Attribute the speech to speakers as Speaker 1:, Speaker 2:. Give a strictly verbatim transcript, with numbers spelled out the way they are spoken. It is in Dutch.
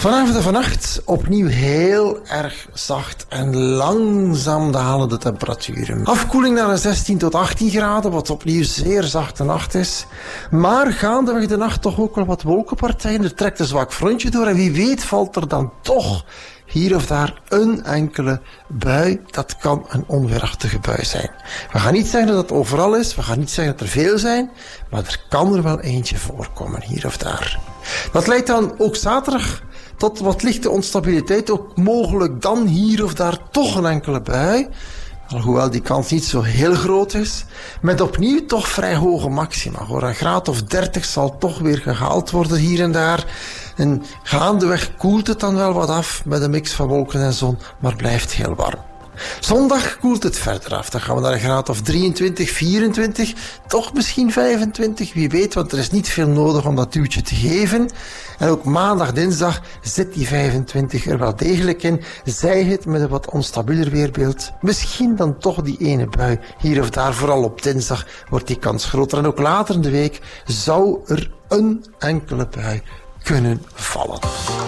Speaker 1: Vanavond en vannacht opnieuw heel erg zacht en langzaam dalende temperaturen. Afkoeling naar een zestien tot achttien graden, wat opnieuw zeer zachte nacht is. Maar gaandeweg de nacht toch ook wel wat wolkenpartijen. Er trekt een zwak frontje door en wie weet valt er dan toch hier of daar een enkele bui. Dat kan een onweerachtige bui zijn. We gaan niet zeggen dat het overal is, we gaan niet zeggen dat er veel zijn, maar er kan er wel eentje voorkomen, hier of daar. Dat leidt dan ook zaterdag tot wat lichte onstabiliteit, ook mogelijk dan hier of daar toch een enkele bui. Alhoewel die kans niet zo heel groot is. Met opnieuw toch vrij hoge maxima. Voor een graad of dertig zal toch weer gehaald worden hier en daar. En gaandeweg koelt het dan wel wat af met een mix van wolken en zon, maar blijft heel warm. Zondag koelt het verder af. Dan gaan we naar een graad of drieëntwintig, vierentwintig, toch misschien vijfentwintig, wie weet, want er is niet veel nodig om dat duwtje te geven. En ook maandag, dinsdag zit die vijfentwintig er wel degelijk in. Zij het met een wat onstabieler weerbeeld. Misschien dan toch die ene bui hier of daar, vooral op dinsdag wordt die kans groter. En ook later in de week zou er een enkele bui kunnen vallen.